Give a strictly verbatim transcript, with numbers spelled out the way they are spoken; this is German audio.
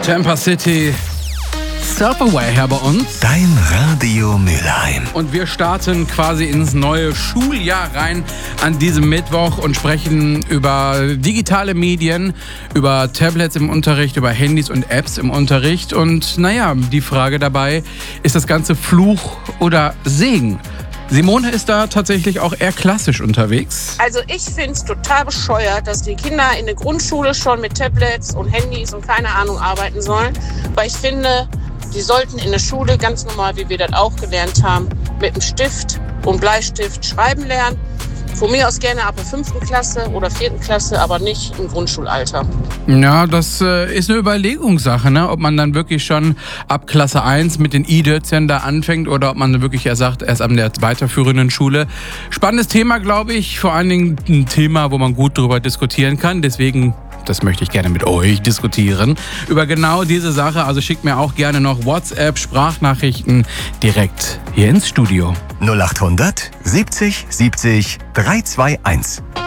Tampa City, Surfaway hier bei uns. Dein Radio Mülheim. Und wir starten quasi ins neue Schuljahr rein an diesem Mittwoch und sprechen über digitale Medien, über Tablets im Unterricht, über Handys und Apps im Unterricht. Und naja, die Frage dabei, ist das Ganze Fluch oder Segen? Simone ist da tatsächlich auch eher klassisch unterwegs. Also ich finde es total bescheuert, dass die Kinder in der Grundschule schon mit Tablets und Handys und keine Ahnung arbeiten sollen. Weil ich finde, die sollten in der Schule ganz normal, wie wir das auch gelernt haben, mit einem Stift und Bleistift schreiben lernen. Von mir aus gerne ab der fünften Klasse oder vierten Klasse, aber nicht im Grundschulalter. Ja, das äh, ist eine Überlegungssache, ne? Ob man dann wirklich schon ab Klasse eins mit den I-Dötzchen da anfängt oder ob man wirklich erst sagt, erst an der weiterführenden Schule. Spannendes Thema, glaube ich. Vor allen Dingen ein Thema, wo man gut drüber diskutieren kann. Deswegen, das möchte ich gerne mit euch diskutieren, über genau diese Sache. Also schickt mir auch gerne noch WhatsApp-Sprachnachrichten direkt hier ins Studio. null acht hundert siebzig siebzig drei zwei eins.